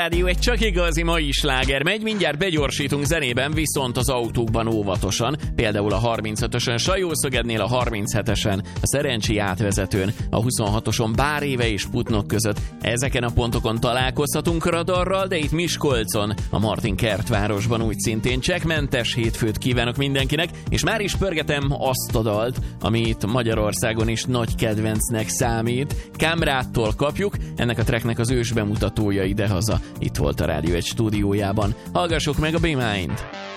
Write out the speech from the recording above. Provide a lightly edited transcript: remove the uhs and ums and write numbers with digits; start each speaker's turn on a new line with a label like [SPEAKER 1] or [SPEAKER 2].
[SPEAKER 1] Rádió egy csak igazi mai sláger megy, mindjárt begyorsítunk zenében, viszont az autókban óvatosan, például a 35-ösön Sajószögednél, a 37-esen a Szerencsi átvezetőn, a 26-oson Báréve és Putnok között. Ezeken a pontokon találkozhatunk radarral, de itt Miskolcon, a Martin kertvárosban úgy szintén csekkmentes hétfőt kívánok mindenkinek, és már is pörgetem azt a dalt, ami itt Magyarországon is nagy kedvencnek számít. Kamrától kapjuk, ennek a tracknek az ős bemutatója idehaza. Itt volt a Rádió egy stúdiójában. Hallgassuk meg a Be Mind!